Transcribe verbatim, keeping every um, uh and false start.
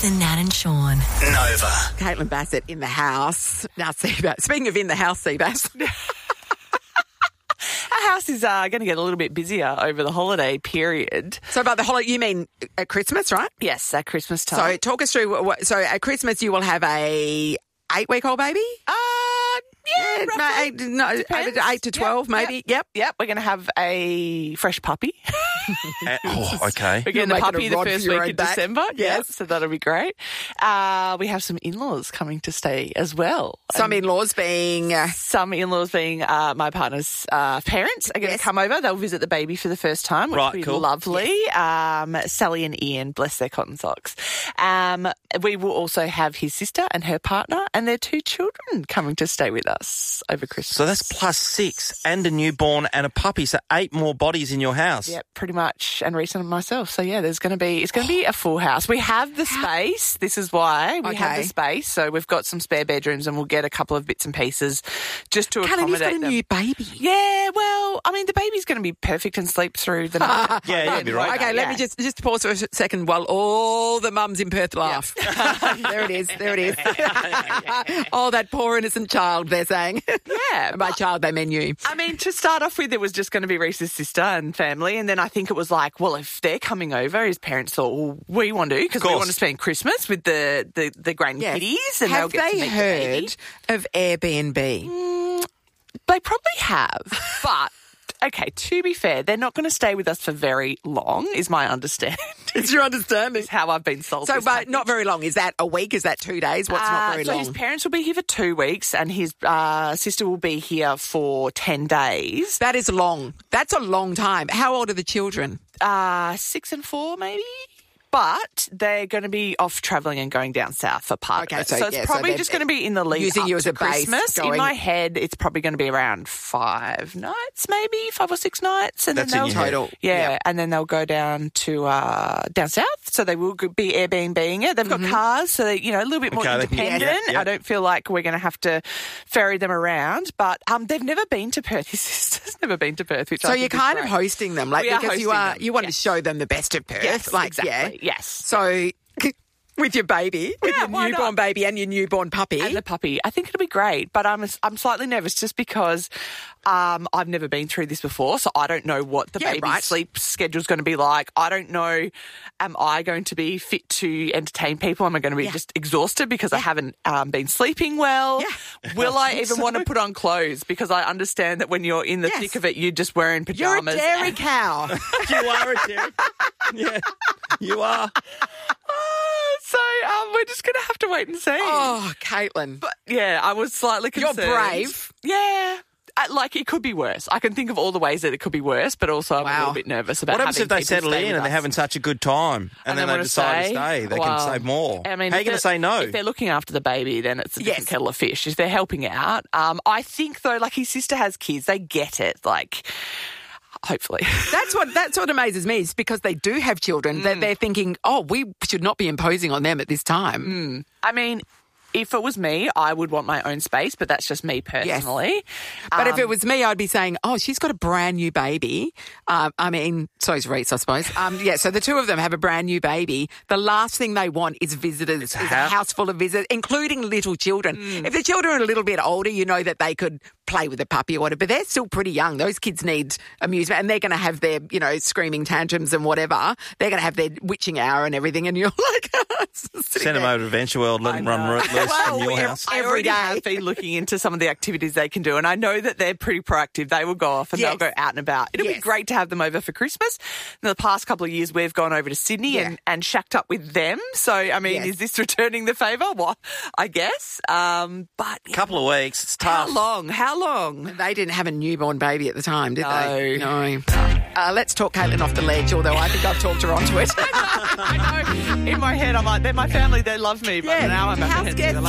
Nathan, Nat and Sean. Nova. Caitlin Bassett in the house. Now, Seabass. Speaking of in the house, Seabass. Our house is uh, going to get a little bit busier over the holiday period. So by the holiday, you mean at Christmas, right? Yes, at Christmas time. So talk us through. What, so at Christmas, you will have a eight-week-old baby? Uh, yeah, Yeah, roughly. eight, no, eight, Depends. eight to twelve, Yep, maybe. Yep, yep. yep. We're going to have a fresh puppy. Uh, oh, okay. We're getting the You're making puppy a the rod first for your week own of back. December. Yes. Yes, so that'll be great. Uh, we have some in-laws coming to stay as well. Some in-laws being... Uh, Some in-laws being uh, my partner's uh, parents are going to Yes. come over. They'll visit the baby for the first time, which Right, will be cool. lovely. Um, Sally and Ian, bless their cotton socks. Um, we will also have his sister and her partner and their two children coming to stay with us over Christmas. So that's plus six and a newborn and a puppy. So eight more bodies in your house. Yep, pretty much, and Reese and myself. So yeah, there's going to be it's going to be a full house. We have the space. This is why we have Okay. the space. So we've got some spare bedrooms, and we'll get a couple of bits and pieces just to Caitlin, you've accommodate got a them. new baby. Yeah, well, I mean, the baby's going to be perfect and sleep through the night. Yeah, you'd be right. Okay, let me Yeah. just just pause for a second while all the mums in Perth laugh. there it is. There it is. Oh, that poor innocent child, they're saying. Yeah. And by child, they mean you. I mean, to start off with, it was just going to be Reese's sister and family. And then I think it was like, well, if they're coming over, his parents thought, well, we want to, because we Course. want to spend Christmas with the, the, the grandkiddies. And Have they'll get to they meet the baby. heard of Airbnb? They probably have, but okay, to be fair, they're not going to stay with us for very long, is my understanding. It's your understanding. Is how I've been sold. So, this but package. not very long. Is that a week? Is that two days? What's not Uh, very so long? his parents will be here for two weeks, and his uh, sister will be here for ten days. That is long. That's a long time. How old are the children? Uh, six and four, maybe. But they're going to be off travelling and going down south for part Okay, of it. so, So, it's yeah, so probably they're just going to be in the lead using up you as to a base, Christmas. going- In my head, it's probably going to be around five nights, maybe five or six nights, and That's then in they'll your head. Total. Yeah, Yeah. and then they'll go down to uh, down south. So they will be Airbnb-ing it. They've got cars, so they, you know, a little bit more Okay, they can- independent. yeah, yeah. I don't feel like we're going to have to ferry them around. But um, they've never been to Perth. His sister's never been to Perth. Which So I you're think is kind of great. hosting them, like We are because you hosting are them, you want yes. to show them the best of Perth, Yes, like exactly. yeah. Yes. So with your baby, with Yeah, your why newborn not? baby and your newborn puppy, And the puppy. I think it'll be great, but I'm I'm slightly nervous just because um, I've never been through this before, so I don't know what the Yeah, baby's right. sleep schedule's going to be like. I don't know, am I going to be fit to entertain people? Am I going to be Yeah. just exhausted because I haven't um, been sleeping well? Yeah. Will I even want to put on clothes? Because I understand that when you're in the Yes. thick of it, you're just wearing you're a pajamas. dairy cow. You are a dairy. Yeah, you are. So um, we're just going to have to wait and see. Oh, Caitlin. But yeah, I was slightly You're concerned. brave. Yeah. Uh, Like, it could be worse. I can think of all the ways that it could be worse, but also I'm a Wow. little bit nervous about What happens having if they people settle stay in with and they're us. having such a good time and, then they they wanna decide stay? to stay? They Well, can save more. I mean, How are if you going to they're- say no? If they're looking after the baby, then it's a different Yes. kettle of fish. If they're helping out, um, I think though, like his sister has kids, they get it. Like, hopefully, That's what that's what amazes me is because they do have children Mm. that they're thinking, oh, we should not be imposing on them at this time. I mean. If it was me, I would want my own space, but that's just me personally. But if Um, it was me, I'd be saying, oh, she's got a brand new baby. Um, I mean, so's Reese, I suppose. Um, yeah, so the two of them have a brand new baby. The last thing they want is visitors, is a house- house full of visitors, including little children. Mm. If the children are a little bit older, you know that they could play with the puppy or whatever, but they're still pretty young. Those kids need amusement and they're going to have their, you know, screaming tantrums and whatever. They're going to have their witching hour and everything and you're like, sitting Send them there. over to Adventure World, let I them run know. loose Well, from your we- house. I Every already day. have been looking into some of the activities they can do, and I know that they're pretty proactive. They will go off and Yes. they'll go out and about. It'll be Yes. great to have them over for Christmas. In the past couple of years, we've gone over to Sydney Yeah. and, and shacked up with them. So, I mean, Yes. is this returning the favour? What? I guess. Um, but yeah, Couple of weeks, it's how tough. long? How long? They didn't have a newborn baby at the time, did they? No. No. Uh, let's talk Caitlin off the ledge, although I think I've talked her onto it. I know. In my head, I'm like, they're my family. They love me. But Yeah. now I'm House apprehensive. guests